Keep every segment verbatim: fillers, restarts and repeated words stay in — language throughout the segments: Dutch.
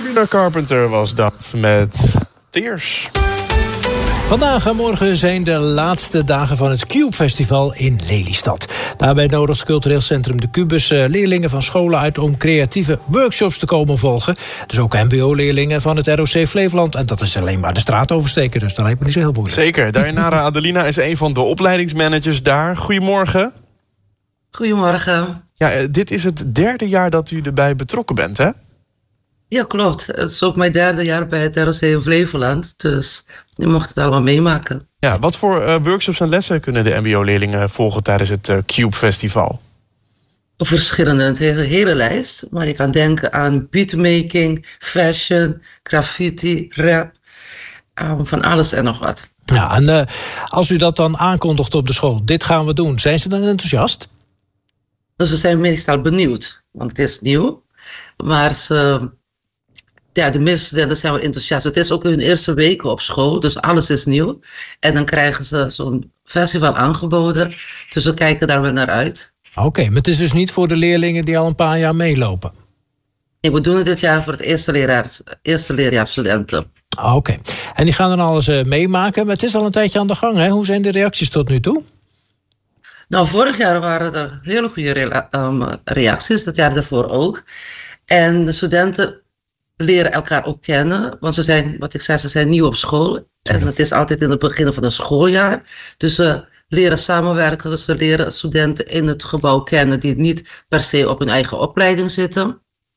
Sabrina Carpenter was dat met Tears. Vandaag en morgen zijn de laatste dagen van het Cube Festival in Lelystad. Daarbij nodigt cultureel centrum De Kubus leerlingen van scholen uit om creatieve workshops te komen volgen. Dus ook M B O-leerlingen van het R O C Flevoland. En dat is alleen maar de straat oversteken, dus dat lijkt me niet zo heel moeilijk. Zeker. Dayanara Adelina is een van de opleidingsmanagers daar. Goedemorgen. Goedemorgen. Ja, dit is het derde jaar dat u erbij betrokken bent, hè? Ja, klopt. Het is ook mijn derde jaar bij het R O C in Flevoland. Dus je mocht het allemaal meemaken. Ja, wat voor uh, workshops en lessen kunnen de M B O-leerlingen volgen tijdens het uh, Cube Festival? Verschillende, een hele, hele lijst. Maar je kan denken aan beatmaking, fashion, graffiti, rap. Um, van alles en nog wat. Ja, en uh, als u dat dan aankondigt op de school, dit gaan we doen, zijn ze dan enthousiast? Dus ze zijn meestal benieuwd, want het is nieuw. Maar ze... Ja, de meeste studenten zijn wel enthousiast. Het is ook hun eerste weken op school, dus alles is nieuw. En dan krijgen ze zo'n festival aangeboden, dus ze kijken daar wel naar uit. Oké, okay, maar het is dus niet voor de leerlingen die al een paar jaar meelopen? Nee, we doen het dit jaar voor het eerste leerjaar, eerste leerjaarstudenten. Oké, okay. En die gaan dan alles uh, meemaken, maar het is al een tijdje aan de gang, hè? Hoe zijn de reacties tot nu toe? Nou, vorig jaar waren er hele goede re- um, reacties, dat jaar daarvoor ook. En de studenten leren elkaar ook kennen, want ze zijn, wat ik zei, ze zijn nieuw op school. En het is altijd in het begin van een schooljaar. Dus ze leren samenwerken, dus ze leren studenten in het gebouw kennen die niet per se op hun eigen opleiding zitten.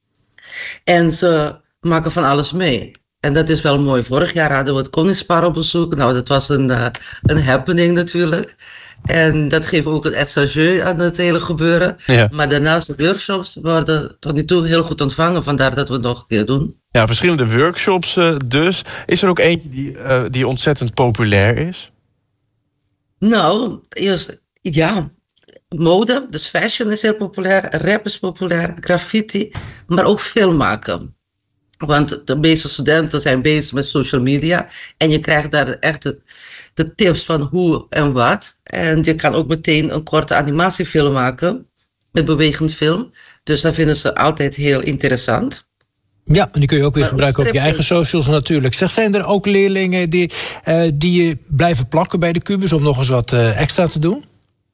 En ze maken van alles mee. En dat is wel mooi. Vorig jaar hadden we het Koningspaar op bezoek. Nou, dat was een, uh, een happening natuurlijk. En dat geeft ook een extra jeu aan het hele gebeuren. Ja. Maar daarnaast de workshops worden tot nu toe heel goed ontvangen. Vandaar dat we het nog een keer doen. Ja, verschillende workshops uh, dus. Is er ook eentje die, uh, die ontzettend populair is? Nou, eerst, ja, mode, dus fashion is heel populair. Rap is populair, graffiti, maar ook filmmaken. Want de meeste studenten zijn bezig met social media. En je krijgt daar echt de, de tips van hoe en wat. En je kan ook meteen een korte animatiefilm maken. Met bewegend film. Dus dat vinden ze altijd heel interessant. Ja, en die kun je ook weer maar gebruiken op je eigen socials natuurlijk. Zeg, zijn er ook leerlingen die, uh, die blijven plakken bij de Kubus om nog eens wat uh, extra te doen?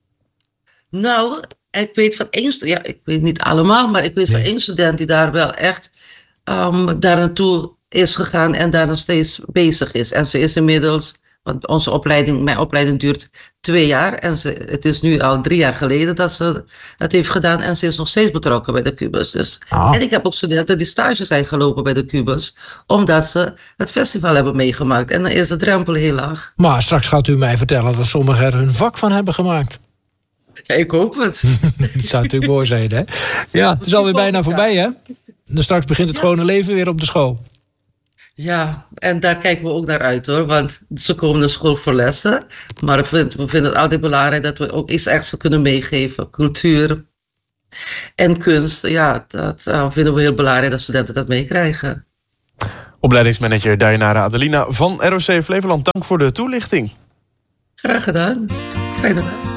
Nou, ik weet van één student, ja, ik weet niet allemaal, maar ik weet nee. van één student die daar wel echt um, daar naartoe is gegaan en daar nog steeds bezig is. En ze is inmiddels, want onze opleiding, mijn opleiding duurt twee jaar. En ze, het is nu al drie jaar geleden dat ze het heeft gedaan. En ze is nog steeds betrokken bij de Kubus. Dus. Oh. En ik heb ook studenten die stage zijn gelopen bij de Kubus. Omdat ze het festival hebben meegemaakt. En dan is de drempel heel laag. Maar straks gaat u mij vertellen dat sommigen er hun vak van hebben gemaakt. Ja, ik hoop het. Dat zou natuurlijk mooi zijn, hè? Ja, het is alweer bijna voorbij, hè? En straks begint het ja. gewone leven weer op de school. Ja, en daar kijken we ook naar uit, hoor. Want ze komen naar school voor lessen. Maar we vinden, we vinden het altijd belangrijk dat we ook iets extra kunnen meegeven. Cultuur en kunst. Ja, dat uh, vinden we heel belangrijk dat studenten dat meekrijgen. Opleidingsmanager Dayanara Adelina van R O C Flevoland. Dank voor de toelichting. Graag gedaan. Fijne dag.